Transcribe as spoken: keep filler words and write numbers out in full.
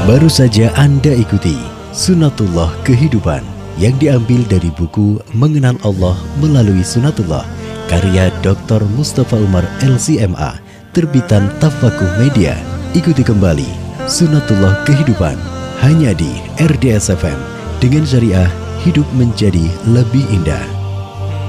Baru saja Anda ikuti Sunatullah Kehidupan yang diambil dari buku Mengenal Allah Melalui Sunatullah karya Doktor Mustafa Umar L C M A terbitan Tafakuh Media. Ikuti kembali Sunatullah Kehidupan hanya di R D S F M dengan syariah hidup menjadi lebih indah.